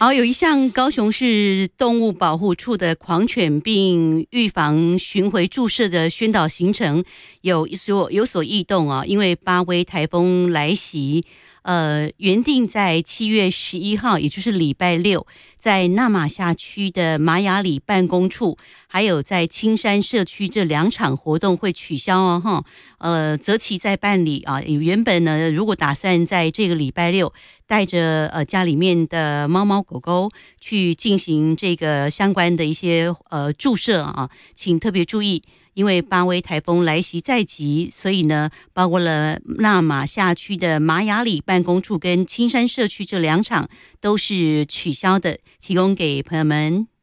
好，有一项高雄市动物保护处的狂犬病预防巡回注射的宣导行程有所异动啊，因为巴威台风来袭。原定在7月11号，也就是礼拜六，在纳马夏区的玛雅里办公处，还有在青山社区这2场活动会取消哦，哈，择期再办理啊。原本呢，如果打算在这个礼拜六带着家里面的猫猫狗狗去进行这个相关的一些注射啊，请特别注意。因为巴威台风来袭在即，所以呢，包括了纳马夏区的玛雅里办公处跟青山社区这2场都是取消的，提供给朋友们